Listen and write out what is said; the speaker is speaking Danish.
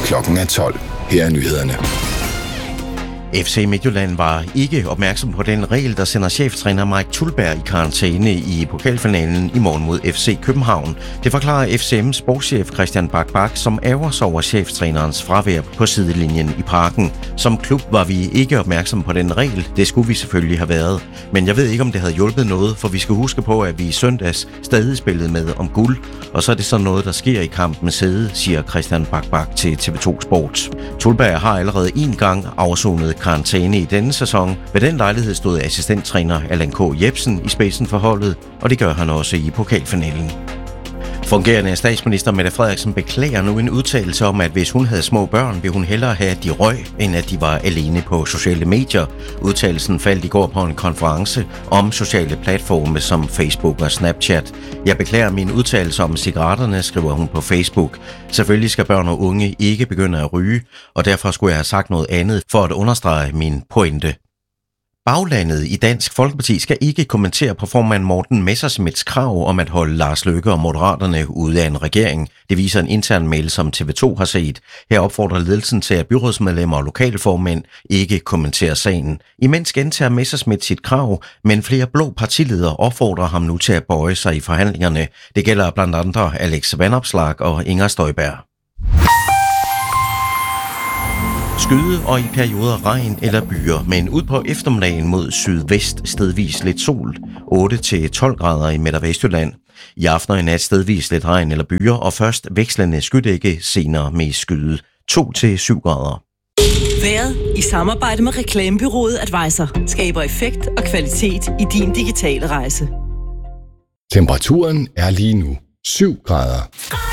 Klokken er 12. Her er nyhederne. FC Midtjylland var ikke opmærksom på den regel, der sender cheftræner Mike Thullberg i karantæne i pokalfinalen i morgen mod FC København. Det forklarer FCM's sportschef Christian Bak, som ærger sig over cheftrænerens fravær på sidelinjen i Parken. Som klub var vi ikke opmærksom på den regel. Det skulle vi selvfølgelig have været. Men jeg ved ikke, om det havde hjulpet noget, for vi skal huske på, at vi i søndags stadig spillede med om guld. Og så er det sådan noget, der sker i kampen med sæde, siger Christian Bak til TV2 Sport. Thullberg har allerede en gang afsonet karantæne i denne sæson. Ved den lejlighed stod assistenttræner Allan K. Jepsen i spidsen for holdet, og det gør han også i pokalfinalen. Fungerende statsminister Mette Frederiksen beklager nu en udtalelse om, at hvis hun havde små børn, ville hun hellere have, at de røg, end at de var alene på sociale medier. Udtalelsen faldt i går på en konference om sociale platforme som Facebook og Snapchat. Jeg beklager min udtalelse om cigaretterne, skriver hun på Facebook. Selvfølgelig skal børn og unge ikke begynde at ryge, og derfor skulle jeg have sagt noget andet for at understrege min pointe. Baglandet i Dansk Folkeparti skal ikke kommentere på formand Morten Messerschmidts krav om at holde Lars Løkke og Moderaterne ude af en regering. Det viser en intern mail, som TV2 har set. Her opfordrer ledelsen til, at byrådsmedlemmer og lokalformænd ikke kommenterer sagen. Imens gentager Messerschmidt sit krav, men flere blå partiledere opfordrer ham nu til at bøje sig i forhandlingerne. Det gælder blandt andre Alex Vanopslagh og Inger Støjberg. Skyde og i perioder regn eller byer, men ud på eftermiddagen mod sydvest stedvis lidt sol. 8-12 grader i Midt- og Vestjylland. I aften og i nat stedvis lidt regn eller byer, og først vekslende skydække, senere med skyde. 2-7 grader. Vejret i samarbejde med reklamebureauet Advisor skaber effekt og kvalitet i din digitale rejse. Temperaturen er lige nu 7 grader.